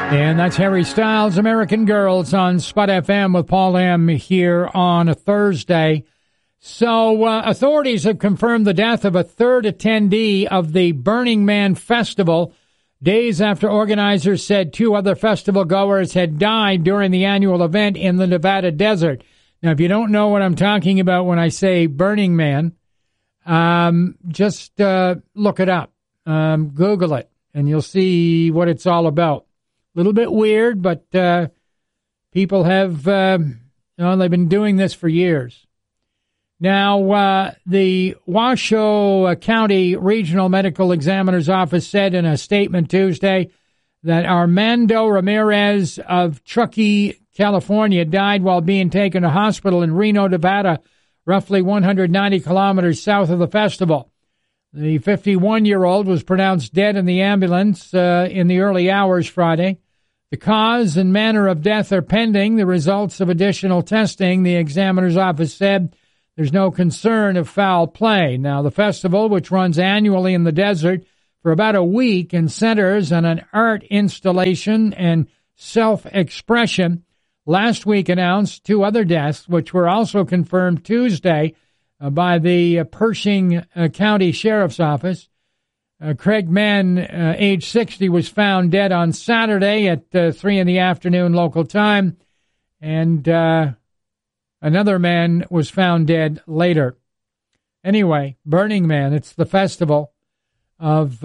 And that's Harry Styles, American Girls on Spud FM with Paul M. here on a Thursday. So authorities have confirmed the death of a third attendee of the Burning Man Festival, days after organizers said 2 other festival goers had died during the annual event in the Nevada desert. Now, if you don't know what I'm talking about when I say Burning Man, just look it up. Google it, and you'll see what it's all about. A little bit weird, but people have, they've been doing this for years. Now, the Washoe County Regional Medical Examiner's Office said in a statement Tuesday that Armando Ramirez of Truckee, California, died while being taken to hospital in Reno, Nevada, roughly 190 kilometers south of the festival. The 51-year-old was pronounced dead in the ambulance in the early hours Friday. The cause and manner of death are pending the results of additional testing, the examiner's office said. There's no concern of foul play. Now, the festival, which runs annually in the desert for about a week and centers on an art installation and self-expression, last week announced 2 other deaths, which were also confirmed Tuesday by the Pershing County Sheriff's Office. Craig Mann, age 60, was found dead on Saturday at 3 in the afternoon local time, and another man was found dead later. Anyway, Burning Man, it's the festival of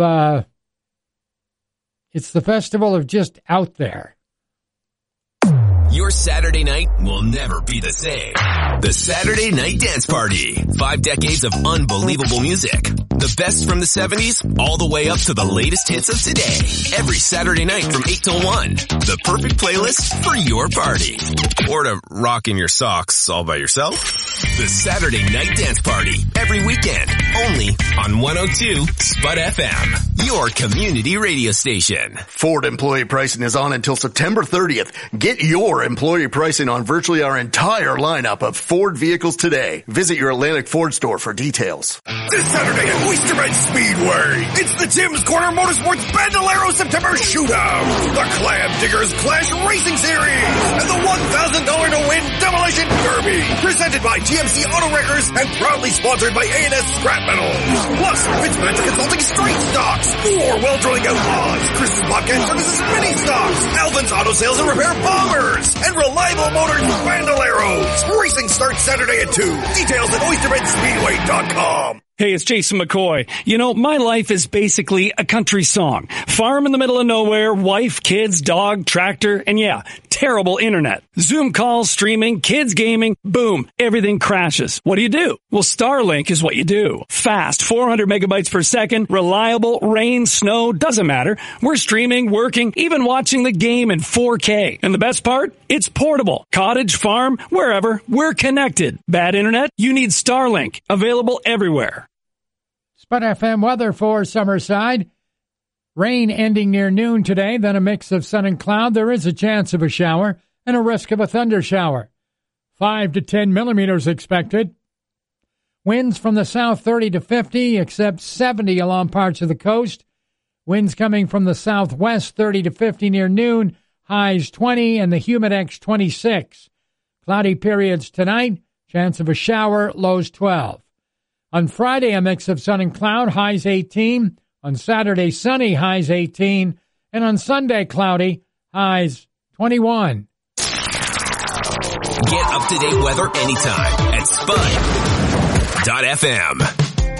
just out there. Your Saturday night will never be the same. The Saturday Night Dance Party. 5 decades of unbelievable music. The best from the 70s all the way up to the latest hits of today. Every Saturday night from 8 till 1. The perfect playlist for your party. Or to rock in your socks all by yourself. The Saturday Night Dance Party. Every weekend. Only on 102 Spud FM. Your community radio station. Ford employee pricing is on until September 30th. Get your employee pricing on virtually our entire lineup of Ford vehicles today. Visit your Atlantic Ford store for details. This Saturday at Oyster Bend Speedway, it's the Tim's Corner Motorsports Bandolero September Shootout, the Clam Diggers Clash Racing Series, and the $1,000 to win Demolition Derby, presented by GMC Auto Wreckers and proudly sponsored by A&S Scrap Metal. Plus, Fitzpatrick Consulting Straight Stocks, 4 Well Drilling Outlaws, Chris's Podcast Services Mini Stocks, Alvin's Auto Sales and Repair Bombers, and Reliable Motors Bandoleros. Racing starts Saturday at 2. Details at oysterbendspeedway.com. Hey, it's Jason McCoy. You know, my life is basically a country song. Farm in the middle of nowhere, wife, kids, dog, tractor, and yeah, terrible internet. Zoom calls, streaming, kids gaming, boom, everything crashes. What do? Well, Starlink is what you do. Fast, 400 megabytes per second, reliable, rain, snow, doesn't matter. We're streaming, working, even watching the game in 4K. And the best part? It's portable. Cottage, farm, wherever, we're connected. Bad internet? You need Starlink. Available everywhere. Spud FM weather for Summerside. Rain ending near noon today, then a mix of sun and cloud. There is a chance of a shower and a risk of a thunder shower. 5 to 10 millimeters expected. Winds from the south 30 to 50, except 70 along parts of the coast. Winds coming from the southwest 30 to 50 near noon, highs 20 and the Humidex 26. Cloudy periods tonight, chance of a shower, lows 12. On Friday, a mix of sun and cloud, highs 18. On Saturday, sunny, highs 18. And on Sunday, cloudy, highs 21. Get up-to-date weather anytime at Spud.fm.